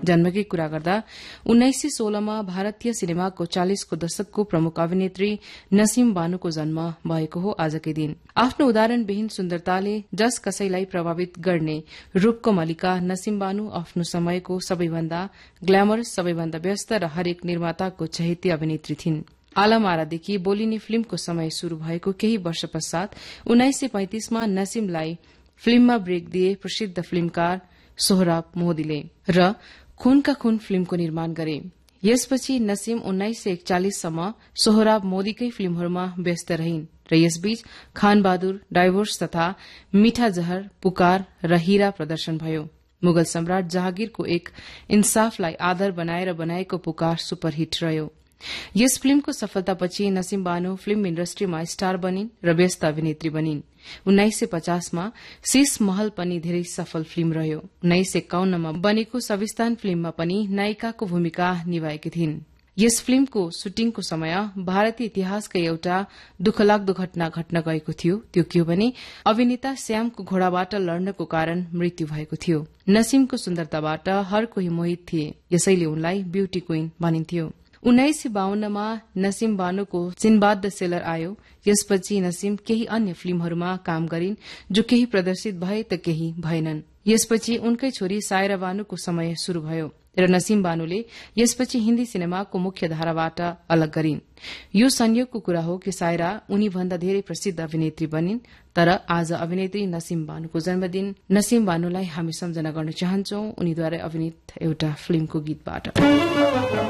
जन्मकै कुरा गर्दा 1916 मा भारतीय सिनेमाको 40 को दशकको प्रमुख अभिनेत्री नसीम बानुको जन्म भएको हो आजकै दिन। आफ्नो उदाहरणविहीन सुन्दरताले जस कसैलाई प्रभावित गर्ने रूपको मलिका नसीम बानु आफ्नो समयको सबैभन्दा ग्ल्यामरस, सबैभन्दा व्यस्त र हरेक निर्माताको चहेती अभिनेत्री थिइन्। आलमारादेखि बोलिने फिल्मको समय शुरू भएको केही वर्ष पश्चात 1935 मा नसीमलाई फिल्ममा ब्रेक दिए प्रसिद्ध फिल्मकार सोहराब मोदीले र खूनका खून फिल्मको निर्माण गरे। यसपछि नसीम 1941 सम्म सोहराब मोदीकै फिल्महरूमा व्यस्त रहिन् र यसबीच खान बहादुर, डाइभोर्स तथा मीठा जहर, पुकार र हीरा प्रदर्शन भयो। मुगल सम्राट जहागीरको एक इन्साफलाई आधार बनाएर बनाएको पुकार सुपरहिट रह्यो। यस फिल्मको सफलतापछि नसीम बानु फिल्म इण्डस्ट्रीमा स्टार बनिन् र व्यस्त अभिनेत्री बनिन्। 1950 मा शीश महल पनि धेरै सफल फिल्म रह्यो। 1951 मा बनेको सविस्तान फिल्ममा पनि नायिकाको भूमिका निभाएकी थिइन्। यस फिल्मको शुटिङको समय भारतीय इतिहासकै एउटा दुखलाग्दो घटना घट्न गएको थियो। त्यो के हो भने अभिनेता श्यामको घोडाबाट लड्नको कारण मृत्यु भएको थियो। नसीमको सुन्दरताबाट हर कोही मोहित थिए, यसैले उनलाई ब्यूटी क्वीन भनिन्थ्यो। 1952 मा नसीम बानुको सिनबाद द सेलर आयो। यसपछि नसीम केही अन्य फिल्महरूमा काम गरिन् जो केही प्रदर्शित भए त केही भएनन्। यसपछि उनकै छोरी सायरा बानुको समय शुरू भयो र नसीम बानुले यसपछि हिन्दी सिनेमाको मुख्य धाराबाट अलग गरिन्। यो संयोगको कुरा हो कि सायरा उनीभन्दा धेरै प्रसिद्ध अभिनेत्री बनिन्। तर आज अभिनेत्री नसीम बानुको जन्मदिन। नसीम बानुलाई हामी सम्झना गर्न चाहन्छौं उनीद्वारा अभिनीत एउटा फिल्मको गीतबाट।